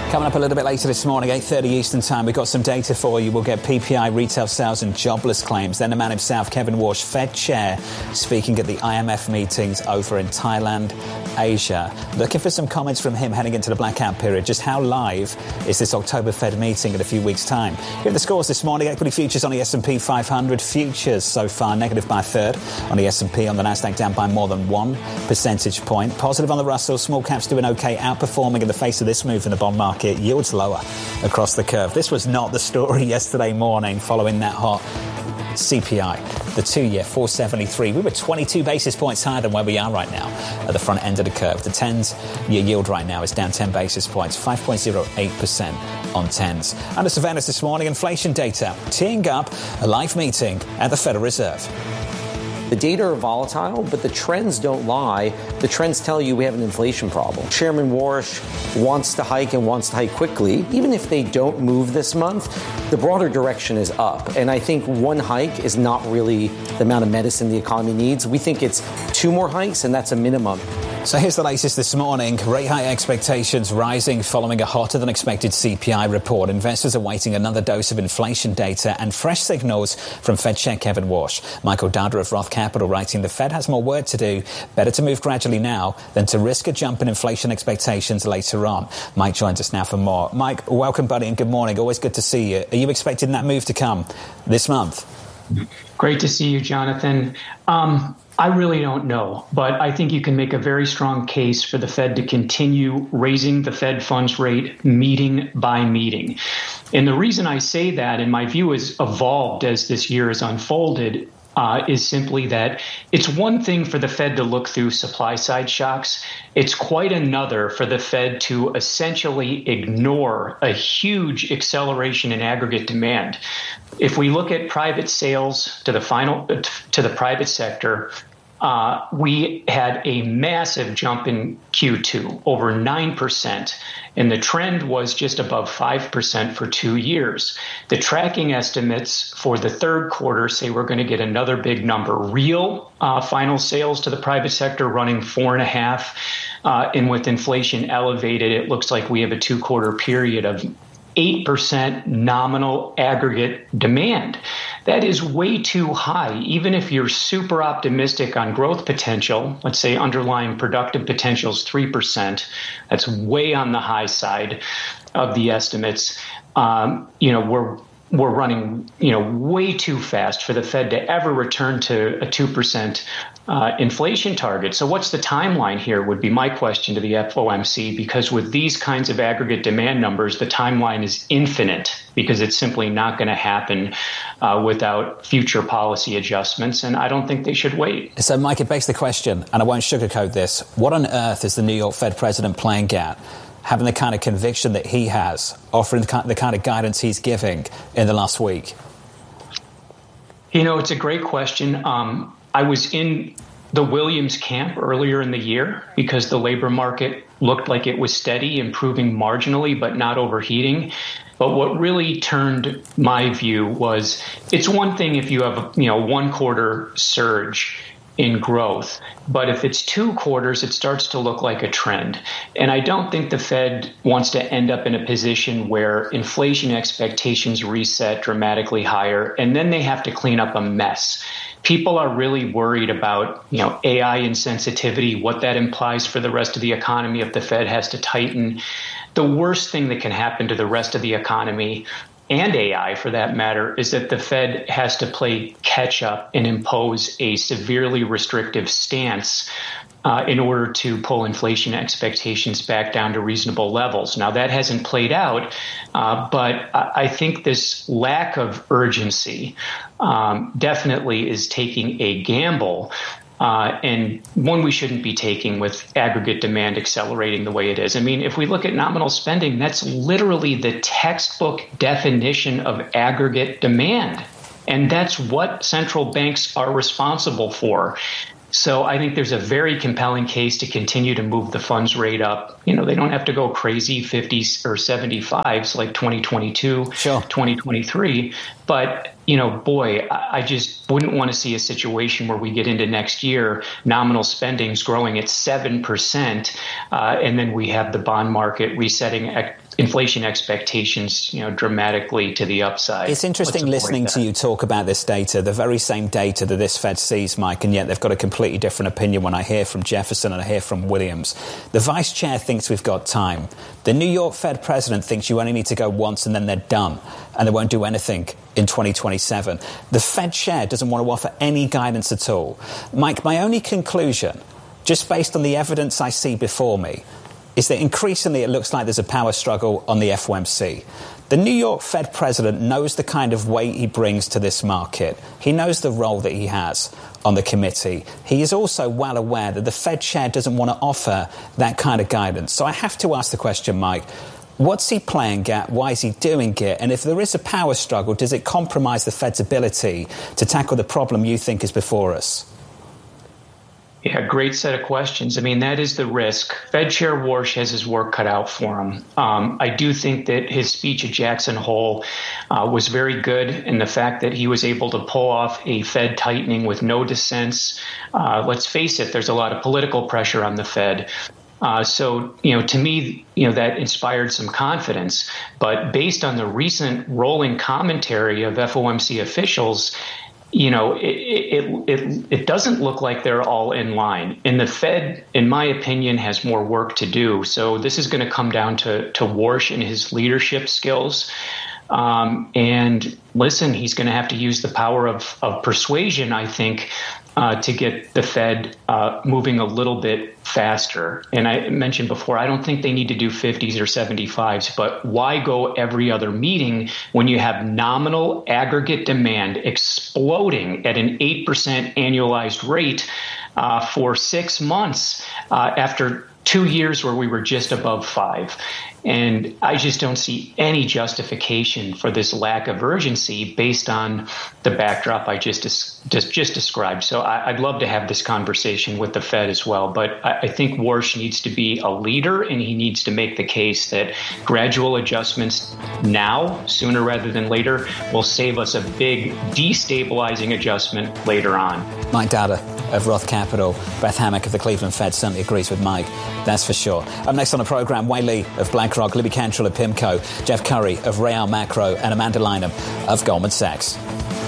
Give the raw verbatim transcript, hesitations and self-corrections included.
Coming up a little bit later this morning, eight thirty Eastern Time, we've got some data for you. We'll get P P I, retail sales and jobless claims. Then the man himself, Kevin Warsh, Fed Chair, speaking at the I M F meetings over in Thailand, Asia. Looking for some comments from him heading into the blackout period. Just how live is this October Fed meeting in a few weeks' time? Here are the scores this morning. Equity futures on the S and P five hundred. Futures so far negative by a third on the S and P. On the Nasdaq down by more than one percentage point. Positive on the Russell. Small caps doing okay, outperforming in the face of this move in the bond market. Yields lower across the curve. This was not the story yesterday morning following that hot C P I. The two-year, four seventy-three. We were twenty-two basis points higher than where we are right now at the front end of the curve. The tens-year yield right now is down ten basis points, five point oh eight percent on tens. Under surveillance this morning, inflation data teeing up a live meeting at the Federal Reserve. The data are volatile, but the trends don't lie. The trends tell you we have an inflation problem. Chairman Warsh wants to hike and wants to hike quickly. Even if they don't move this month, the broader direction is up. And I think one hike is not really the amount of medicine the economy needs. We think it's two more hikes, and that's a minimum. So here's the latest this morning. Rate hike expectations rising following a hotter than expected C P I report. Investors are waiting another dose of inflation data and fresh signals from Fed Chair Kevin Warsh. Michael Dada of Roth Capital writing the Fed has more work to do. Better to move gradually now than to risk a jump in inflation expectations later on. Mike joins us now for more. Mike, welcome, buddy, and good morning. Always good to see you. Are you expecting that move to come this month? Great to see you, Jonathan. Um, I really don't know, but I think you can make a very strong case for the Fed to continue raising the Fed funds rate meeting by meeting. And the reason I say that, and my view has evolved as this year has unfolded, Uh, is simply that it's one thing for the Fed to look through supply side shocks. It's quite another for the Fed to essentially ignore a huge acceleration in aggregate demand. If we look at private sales to the final to the private sector, Uh, we had a massive jump in Q two, over nine percent, and the trend was just above five percent for two years. The tracking estimates for the third quarter say we're going to get another big number. Real uh, final sales to the private sector running four and a half, uh, and with inflation elevated, it looks like we have a two-quarter period of eight percent nominal aggregate demand. That is way too high. Even if you're super optimistic on growth potential, let's say underlying productive potential is three percent, that's way on the high side of the estimates. Um, you know, we're we're running, you know, way too fast for the Fed to ever return to a two percent uh, inflation target. So what's the timeline here would be my question to the F O M C, because with these kinds of aggregate demand numbers, the timeline is infinite because it's simply not going to happen uh, without future policy adjustments. And I don't think they should wait. So, Mike, it begs the question, and I won't sugarcoat this, what on earth is the New York Fed president playing at? Having the kind of conviction that he has, offering the kind of guidance he's giving in the last week? You know, it's a great question. Um, I was in the Williams camp earlier in the year because the labor market looked like it was steady, improving marginally, but not overheating. But what really turned my view was it's one thing if you have a, you know, one quarter surge in growth. But if it's two quarters, it starts to look like a trend. And I don't think the Fed wants to end up in a position where inflation expectations reset dramatically higher, and then they have to clean up a mess. People are really worried about, you know, A I insensitivity, what that implies for the rest of the economy if the Fed has to tighten. The worst thing that can happen to the rest of the economy, and A I for that matter, is that the Fed has to play catch up and impose a severely restrictive stance uh, in order to pull inflation expectations back down to reasonable levels. Now, that hasn't played out, uh, but I think this lack of urgency um, definitely is taking a gamble. Uh, and one we shouldn't be taking with aggregate demand accelerating the way it is. I mean, if we look at nominal spending, that's literally the textbook definition of aggregate demand. And that's what central banks are responsible for. So I think there's a very compelling case to continue to move the funds rate up. You know, they don't have to go crazy fifty or seventy-fives like twenty twenty-two, sure. twenty twenty-three, but you know, boy, I just wouldn't want to see a situation where we get into next year, nominal spending's growing at seven percent, uh, and then we have the bond market resetting ec- inflation expectations, you know, dramatically to the upside. It's interesting listening to you talk about this data, the very same data that this Fed sees, Mike, and yet they've got a completely different opinion when I hear from Jefferson and I hear from Williams. The vice chair thinks we've got time. The New York Fed president thinks you only need to go once and then they're done, and they won't do anything in twenty twenty-seven. The Fed chair doesn't want to offer any guidance at all. Mike, my only conclusion, just based on the evidence I see before me, is that increasingly it looks like there's a power struggle on the F O M C. The New York Fed president knows the kind of weight he brings to this market. He knows the role that he has on the committee. He is also well aware that the Fed chair doesn't want to offer that kind of guidance. So I have to ask the question, Mike, what's he playing at? Why is he doing it? And if there is a power struggle, does it compromise the Fed's ability to tackle the problem you think is before us? Yeah, great set of questions. I mean, that is the risk. Fed Chair Warsh has his work cut out for him. Um, I do think that his speech at Jackson Hole uh, was very good, and the fact that he was able to pull off a Fed tightening with no dissents. Uh, let's face it, there's a lot of political pressure on the Fed. Uh, so, you know, to me, you know, that inspired some confidence. But based on the recent rolling commentary of F O M C officials, you know, it, it it it doesn't look like they're all in line. And the Fed, in my opinion, has more work to do. So this is going to come down to, to Warsh and his leadership skills. Um, and listen, he's going to have to use the power of, of persuasion, I think, uh, to get the Fed uh, moving a little bit faster. And I mentioned before, I don't think they need to do fifties or seventy-fives, but why go every other meeting when you have nominal aggregate demand exploding at an eight percent annualized rate uh, for six months uh, after two years where we were just above five? And I just don't see any justification for this lack of urgency based on the backdrop I just just, just described. So I, I'd love to have this conversation with the Fed as well. But I, I think Warsh needs to be a leader, and he needs to make the case that gradual adjustments now, sooner rather than later, will save us a big destabilizing adjustment later on. Mike Dowda of Roth Capital, Beth Hammack of the Cleveland Fed certainly agrees with Mike, that's for sure. Up next on the program, Wei Li of BlackRock, Libby Cantrell of PIMCO, Jeff Curry of Real Macro, and Amanda Lynham of Goldman Sachs.